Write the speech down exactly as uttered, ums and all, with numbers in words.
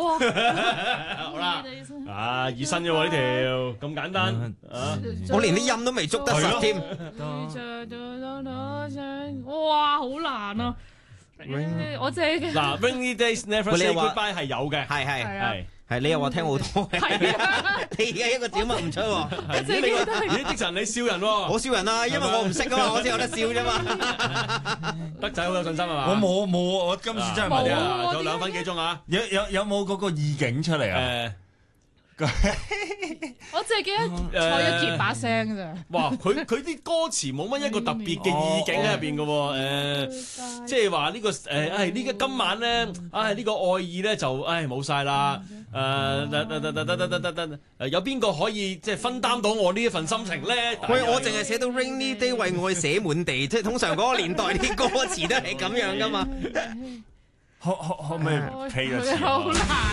哇！ 好啦，啊熱身嘅喎呢條，咁簡單啊！ 我連啲音都未捉得實添。 哇，好難啊！我淨係嗱，Rainy Days Never Say Goodbye 係有嘅， 係係係係，你又話聽好多嘅，你而家一個點乜唔出喎？ 咦，的神你笑人喎？ 我笑人啊，因為我唔識啊嘛，我先有得笑啫嘛。 德仔好有信心係嘛？ 我冇冇，我今次真係冇啊！ 冇仲有兩分幾鐘啊！ 有有有冇嗰個意境出嚟啊？ 誒。 我淨係記得蔡一傑把聲咋。 哇！佢佢啲歌詞冇乜一個特別嘅意境喺入邊嘅喎，誒，即係話呢個誒，唉呢個今晚咧，唉呢個愛意咧就唉冇晒啦，誒得得得得得得得得誒，有邊個可以即係分擔到我呢一份心情咧？ 喂，我淨係寫到 Rainy Day 為愛寫滿地，即係通常嗰個年代啲歌詞都係咁樣噶嘛。 可可可唔可以 play 一次？ 好難。